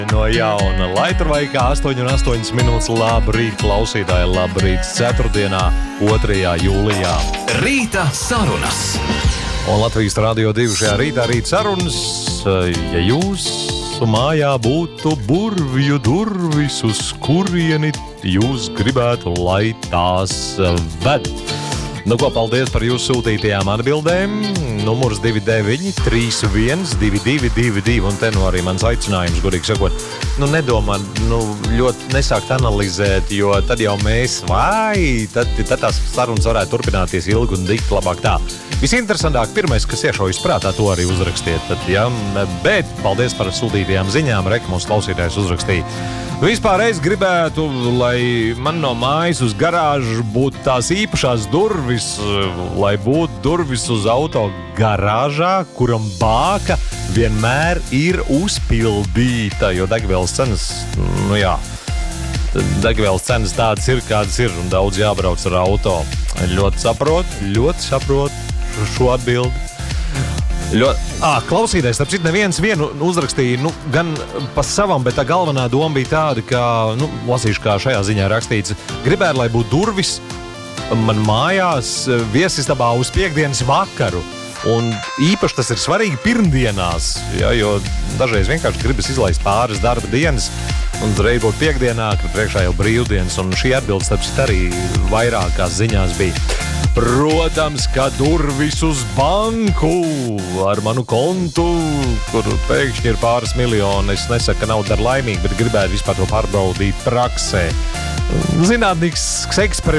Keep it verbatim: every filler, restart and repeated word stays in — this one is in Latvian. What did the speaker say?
No jauna, lai tur vai kā astoņi un astoņas minūtes. Labrīt, klausītāji, labrīt, ceturtdienā, otrajā jūlijā. Rīta sarunas. Un Latvijas Radio divi šajā rītā rīta sarunas. Ja jūs mājā būtu burvju durvis, uz kurieni jūs gribētu, lai tās ved? Nu ko, paldies par jūsu sūtītajām atbildēm. Numurs divi deviņi trīs viens divi divi divi divi. Un te nu arī mans aicinājums, godīgi sakot, nu nedomā, nu ļoti nesākt analizēt, jo tad jau mēs, vai, tad, tad tās sarunas varētu turpināties ilgi un dikti, labāk tā. Visinteresantāk, pirmais, kas iešaujas prātā, to arī uzrakstiet. Tad, ja? Bet paldies par sūtītajām ziņām, Reka mums klausītājs uzrakstīja. Vispār es gribētu, lai man no mājas uz garāžu būtu tās īpašās durvis, lai būtu durvis uz auto garāžā, kuram bāka vienmēr ir uzpildīta, jo degvielas cenas, nu jā, degvielas cenas tādas ir, kādas ir, un daudz jābrauc ar auto. Ļoti saprotu, ļoti saprotu šo atbildi. Ļoti... À, klausīties, starp citu, neviens vienu uzrakstīja, nu, gan pa savam, bet tā galvenā doma bija tāda, ka, nu, lasīšu, kā šajā ziņā rakstīts, gribētu, lai būtu durvis man mājās viesistabā uz piekdienas vakaru. Un īpaši tas ir svarīgi pirmdienās, ja, jo dažreiz vienkārši gribas izlaist pāris darba dienas, un reiz būt piekdienā, kad priekšā jau brīvdienas, un šī atbildes, starp citu, arī vairākās ziņās bija. Protams, ka durvis uz banku ar manu kontu, kur pēkšņi ir pāris miljoni. Es nesaku, ka nav dar laimīgi, bet gribētu vispār to pārbaudīt praksē. Zinātnīgs eksperiments.